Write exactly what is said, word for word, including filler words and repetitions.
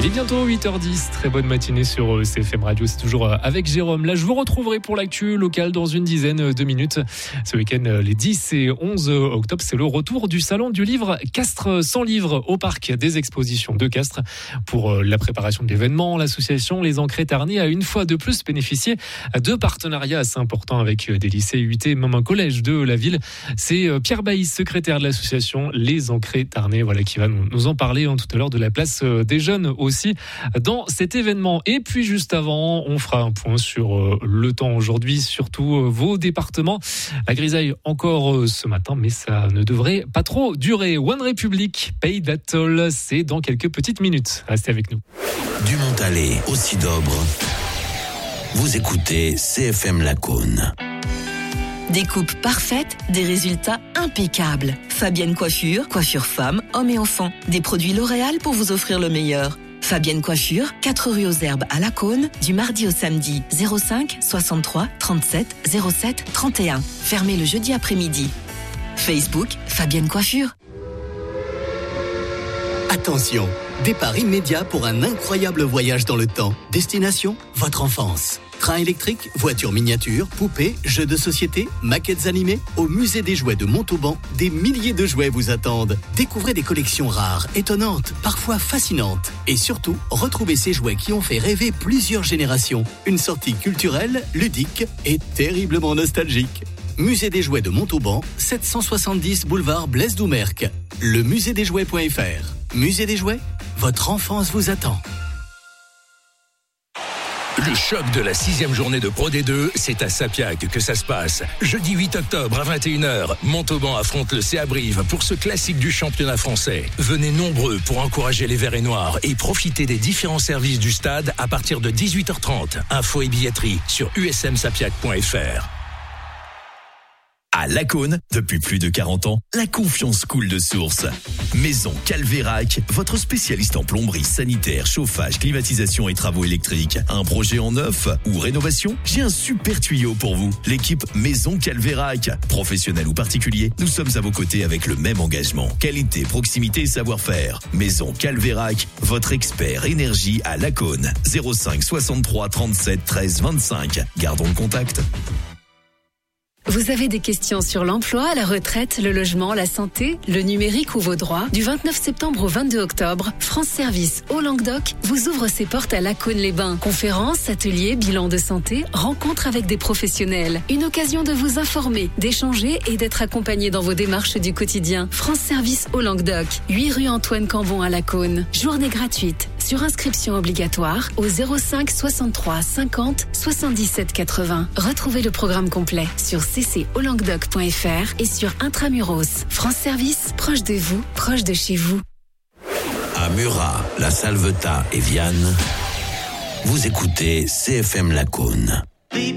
Il est bientôt huit heures dix, très bonne matinée sur C F M Radio, c'est toujours avec Jérôme. Là, je vous retrouverai pour l'actu locale dans une dizaine de minutes. Ce week-end, les dix et onze octobre, c'est le retour du salon du livre Castres sans livre au parc des expositions de Castres. Pour la préparation de l'événement, l'association Les Ancrés Tarnais a une fois de plus bénéficié de partenariats assez importants avec des lycées U T, même un collège de la ville. C'est Pierre Bailly, secrétaire de l'association Les Ancrés Tarnais, voilà, qui va nous en parler tout à l'heure de la place des jeunes aussi dans cet événement. Et puis juste avant, on fera un point sur le temps aujourd'hui, surtout vos départements. La grisaille encore ce matin, mais ça ne devrait pas trop durer. One Republic, Pay That Toll, c'est dans quelques petites minutes. Restez avec nous. Du Montalet au Sidobre, vous écoutez C F M Lacaune. Des coupes parfaites, des résultats impeccables. Fabienne Coiffure, coiffure femme, hommes et enfants. Des produits L'Oréal pour vous offrir le meilleur. Fabienne Coiffure, quatre rue aux Herbes à Lacaune, du mardi au samedi, zéro cinq soixante-trois trente-sept zéro sept trente et un. Fermé le jeudi après-midi. Facebook, Fabienne Coiffure. Attention, départ immédiat pour un incroyable voyage dans le temps. Destination, votre enfance. Train électrique, voitures miniatures, poupées, jeux de société, maquettes animées. Au musée des jouets de Montauban, des milliers de jouets vous attendent. Découvrez des collections rares, étonnantes, parfois fascinantes. Et surtout, retrouvez ces jouets qui ont fait rêver plusieurs générations. Une sortie culturelle, ludique et terriblement nostalgique. Musée des jouets de Montauban, sept cent soixante-dix boulevard Blaise Doumerc. Le musée des jouets point f r. Musée des jouets, votre enfance vous attend. Le choc de la sixième journée de Pro D deux, c'est à Sapiac que ça se passe. Jeudi huit octobre à vingt et une heures, Montauban affronte le C A Brive pour ce classique du championnat français. Venez nombreux pour encourager les Verts et Noirs et profiter des différents services du stade à partir de dix-huit heures trente. Infos et billetterie sur u s m sapiac point f r. À Lacaune, depuis plus de quarante ans, la confiance coule de source. Maison Calvérac, votre spécialiste en plomberie, sanitaire, chauffage, climatisation et travaux électriques. Un projet en neuf ou rénovation? J'ai un super tuyau pour vous. L'équipe Maison Calvérac. Professionnel ou particulier, nous sommes à vos côtés avec le même engagement. Qualité, proximité et savoir-faire. Maison Calvérac, votre expert énergie à Lacaune. zéro cinq soixante-trois trente-sept treize vingt-cinq. Gardons le contact. Vous avez des questions sur l'emploi, la retraite, le logement, la santé, le numérique ou vos droits? Du vingt-neuf septembre au vingt-deux octobre, France Service au Languedoc vous ouvre ses portes à Lacaune-les-Bains. Conférences, ateliers, bilans de santé, rencontres avec des professionnels. Une occasion de vous informer, d'échanger et d'être accompagné dans vos démarches du quotidien. France Service au Languedoc, huit rue Antoine Cambon à Lacaune. Journée gratuite. Sur inscription obligatoire au zéro cinq soixante-trois cinquante soixante-dix-sept quatre-vingts. Retrouvez le programme complet sur c c au languedoc point f r et sur Intramuros. France Service, proche de vous, proche de chez vous. À Murat, La Salvetat et Vianne, vous écoutez C F M Lacaune.